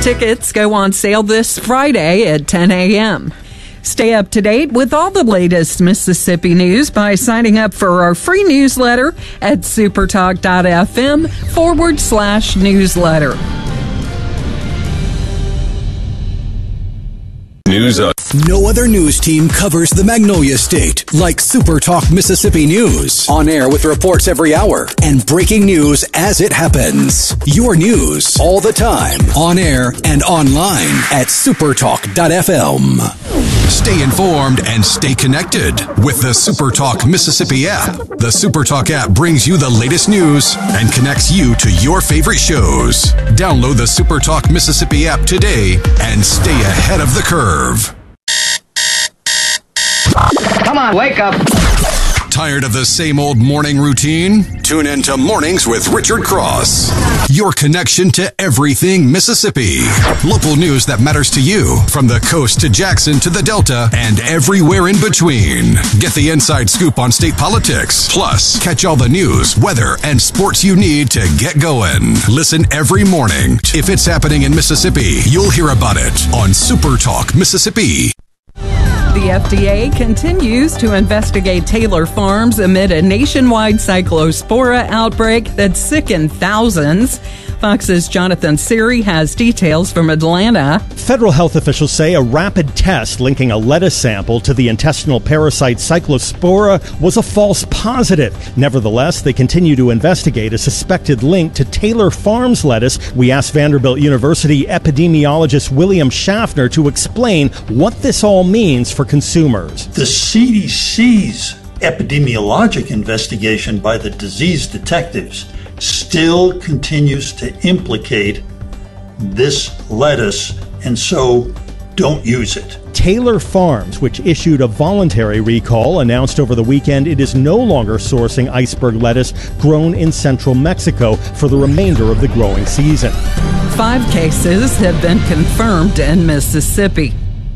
Tickets go on sale this Friday at 10 a.m. Stay up to date with all the latest Mississippi news by signing up for our free newsletter at supertalk.fm/newsletter. News Up. No other news team covers the Magnolia State like SuperTalk Mississippi News. On air with reports every hour and breaking news as it happens. Your news all the time. On air and online at supertalk.fm. Stay informed and stay connected with the SuperTalk Mississippi app. The SuperTalk app brings you the latest news and connects you to your favorite shows. Download the SuperTalk Mississippi app today and stay ahead of the curve. Come on, wake up. Tired of the same old morning routine? Tune in to Mornings with Richard Cross. Your connection to everything Mississippi. Local news that matters to you, from the coast to Jackson to the Delta and everywhere in between. Get the inside scoop on state politics. Plus, catch all the news, weather, and sports you need to get going. Listen every morning. If it's happening in Mississippi, you'll hear about it on Super Talk Mississippi. The FDA continues to investigate Taylor Farms amid a nationwide cyclospora outbreak that sickened thousands. Fox's Jonathan Siri has details from Atlanta. Federal health officials say a rapid test linking a lettuce sample to the intestinal parasite cyclospora was a false positive. Nevertheless, they continue to investigate a suspected link to Taylor Farms lettuce. We asked Vanderbilt University epidemiologist William Schaffner to explain what this all means for consumers. The CDC's epidemiologic investigation by the disease detectives still continues to implicate this lettuce, and so don't use it. Taylor Farms, which issued a voluntary recall, announced over the weekend it is no longer sourcing iceberg lettuce grown in central Mexico for the remainder of the growing season. 5 cases have been confirmed in Mississippi.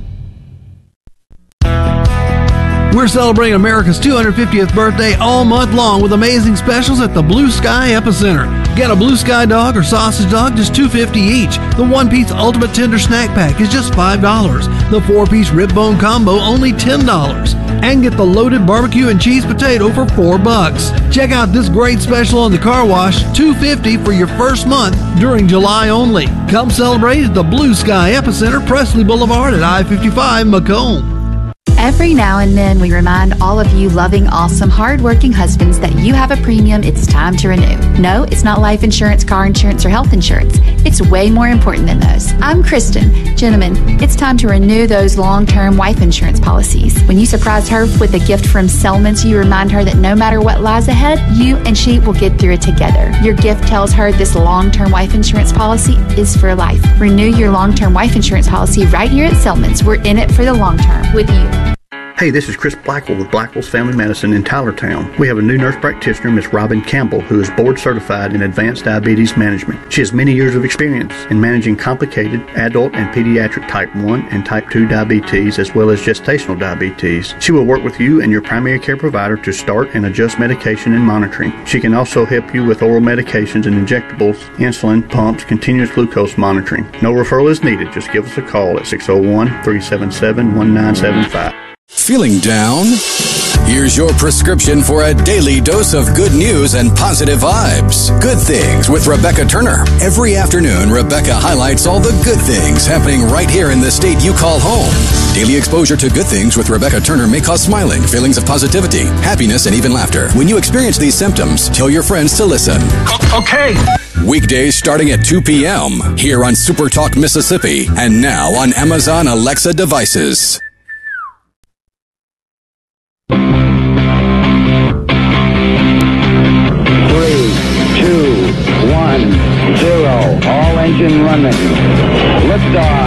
We're celebrating America's 250th birthday all month long with amazing specials at the Blue Sky Epicenter. Get a Blue Sky dog or sausage dog, just $2.50 each. The one-piece Ultimate Tender Snack Pack is just $5. The 4-piece Rib Bone Combo, only $10. And get the loaded barbecue and cheese potato for $4. Check out this great special on the car wash, $2.50 for your first month during July only. Come celebrate at the Blue Sky Epicenter, Presley Boulevard at I-55, Macomb. Every now and then we remind all of you loving, awesome, hardworking husbands that you have a premium it's time to renew. No, it's not life insurance, car insurance, or health insurance. It's way more important than those. I'm Kristen. Gentlemen, it's time to renew those long-term wife insurance policies. When you surprise her with a gift from Selman's, you remind her that no matter what lies ahead, you and she will get through it together. Your gift tells her this long-term wife insurance policy is for life. Renew your long-term wife insurance policy right here at Selman's. We're in it for the long term with you. Hey, this is Chris Blackwell with Blackwell's Family Medicine in Tylertown. We have a new nurse practitioner, Ms. Robin Campbell, who is board certified in advanced diabetes management. She has many years of experience in managing complicated adult and pediatric type 1 and type 2 diabetes, as well as gestational diabetes. She will work with you and your primary care provider to start and adjust medication and monitoring. She can also help you with oral medications and injectables, insulin, pumps, continuous glucose monitoring. No referral is needed. Just give us a call at 601-377-1975. Feeling down? Here's your prescription for a daily dose of good news and positive vibes. Good Things with Rebecca Turner. Every afternoon, Rebecca highlights all the good things happening right here in the state you call home. Daily exposure to Good Things with Rebecca Turner may cause smiling, feelings of positivity, happiness, and even laughter. When you experience these symptoms, tell your friends to listen. Okay. Weekdays starting at 2 p.m. here on Super Talk Mississippi and now on Amazon Alexa devices. 3, 2, 1, 0. All engine running. Liftoff.